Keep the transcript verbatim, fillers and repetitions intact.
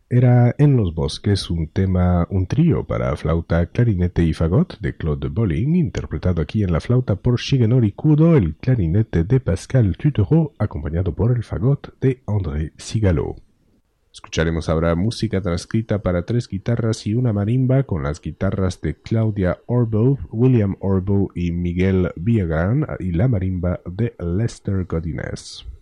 era En los bosques, un tema, un trío para flauta, clarinete y fagot de Claude Bolling, interpretado aquí en la flauta por Shigenori Kudo, el clarinete de Pascal Tutereau, acompañado por el fagot de André Sigalo. Escucharemos ahora música transcrita para tres guitarras y una marimba con las guitarras de Claudia Orbo, William Orbo y Miguel Villagrán y la marimba de Lester Godinez.